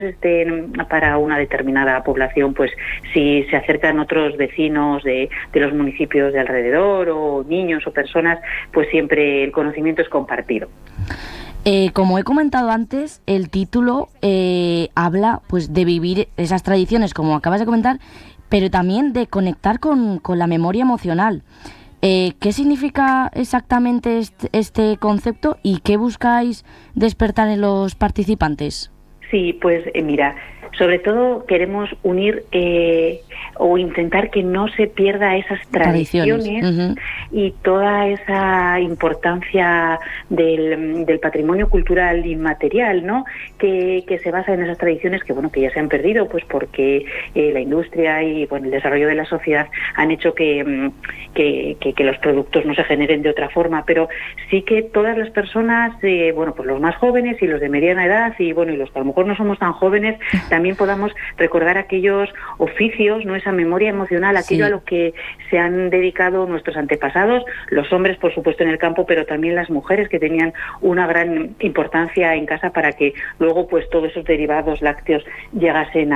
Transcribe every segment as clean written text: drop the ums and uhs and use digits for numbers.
para una determinada población, pues si se acercan otros vecinos de los municipios de alrededor o niños o personas, pues siempre el conocimiento es compartido. Como he comentado antes, el título habla pues de vivir esas tradiciones, como acabas de comentar, pero también de conectar con la memoria emocional. ¿Qué significa exactamente este concepto y qué buscáis despertar en los participantes? Sí, pues mira, sobre todo queremos unir o intentar que no se pierda esas tradiciones. Uh-huh. Y toda esa importancia del patrimonio cultural inmaterial, ¿no? Que se basa en esas tradiciones que ya se han perdido, pues porque la industria y el desarrollo de la sociedad han hecho que los productos no se generen de otra forma, pero sí que todas las personas, pues los más jóvenes y los de mediana edad y los que a lo mejor no somos tan jóvenes, también podamos recordar aquellos oficios, ¿no? Esa memoria emocional, aquello a lo que se han dedicado nuestros antepasados, los hombres, por supuesto, en el campo, pero también las mujeres, que tenían una gran importancia en casa para que luego pues todos esos derivados lácteos llegasen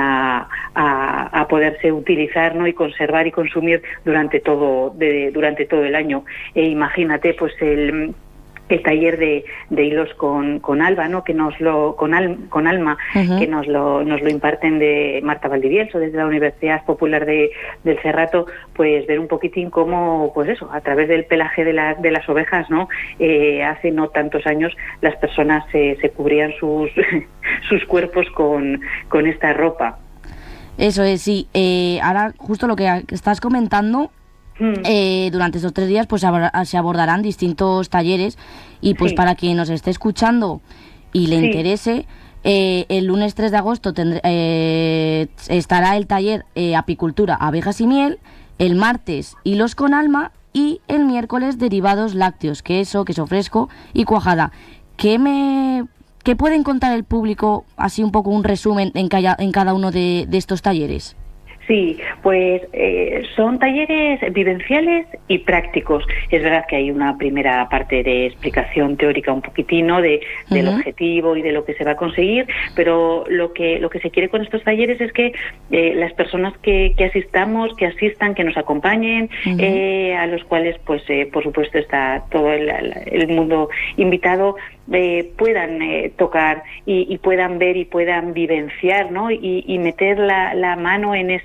a poderse utilizar, ¿no? Y conservar y consumir durante todo el año. Imagínate, pues el taller de hilos con Alba, ¿no? Con Alma, uh-huh. Que nos lo imparten de Marta Valdivieso desde la Universidad Popular del Cerrato, pues ver un poquitín cómo, pues eso, a través del pelaje de las ovejas, ¿no? Hace no tantos años las personas se cubrían sus cuerpos con esta ropa. Eso es, sí. Ahora, justo lo que estás comentando, durante estos 3 días pues se abordarán distintos talleres y pues para quien nos esté escuchando y le interese, el lunes 3 de agosto estará el taller Apicultura, Abejas y Miel, el martes Hilos con Alma y el miércoles Derivados Lácteos, queso fresco y cuajada. ¿Qué pueden contar el público, así un poco un resumen en cada uno de estos talleres? Sí, pues son talleres vivenciales y prácticos. Es verdad que hay una primera parte de explicación teórica un poquitín, ¿no? Del objetivo y de lo que se va a conseguir, pero lo que se quiere con estos talleres es que las personas que asistan, que nos acompañen, a los cuales pues por supuesto está todo el mundo invitado, puedan tocar y puedan ver y puedan vivenciar, ¿no? Y meter la mano en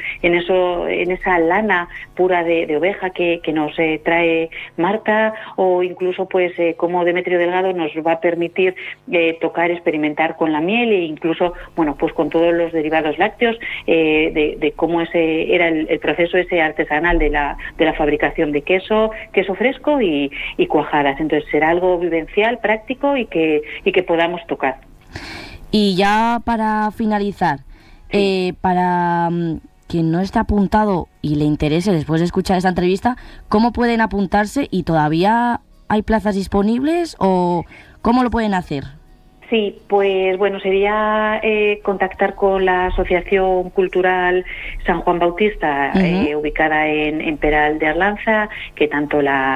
esa lana pura de oveja que nos trae Marta, o incluso pues como Demetrio Delgado nos va a permitir tocar, experimentar con la miel e incluso pues con todos los derivados lácteos, de cómo ese era el proceso ese artesanal de la fabricación de queso fresco y cuajadas. Entonces será algo vivencial, práctico y que podamos tocar. Y ya para finalizar, para quien no esté apuntado y le interese después de escuchar esta entrevista, ¿cómo pueden apuntarse y todavía hay plazas disponibles o cómo lo pueden hacer? Sí, pues sería contactar con la Asociación Cultural San Juan Bautista, ubicada en Peral de Arlanza, que tanto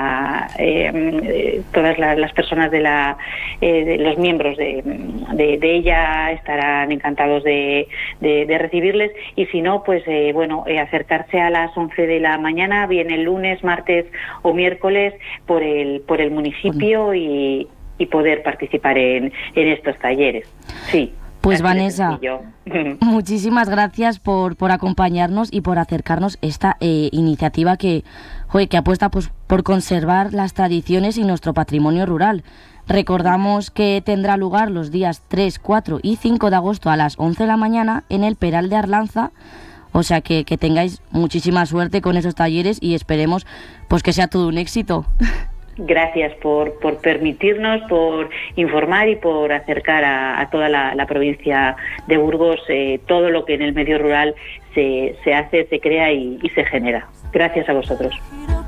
todas las personas de los miembros de ella estarán encantados de recibirles, y si no, pues acercarse a las 11 de la mañana, bien el lunes, martes o miércoles, por el municipio y poder participar en estos talleres. Sí. Pues Vanessa, muchísimas gracias por acompañarnos y por acercarnos esta iniciativa que apuesta pues por conservar las tradiciones y nuestro patrimonio rural. Recordamos que tendrá lugar los días 3, 4 y 5 de agosto a las 11 de la mañana en el Peral de Arlanza. O sea que tengáis muchísima suerte con esos talleres y esperemos pues que sea todo un éxito. Gracias por permitirnos, por informar y por acercar a toda la provincia de Burgos todo lo que en el medio rural se hace, se crea y se genera. Gracias a vosotros.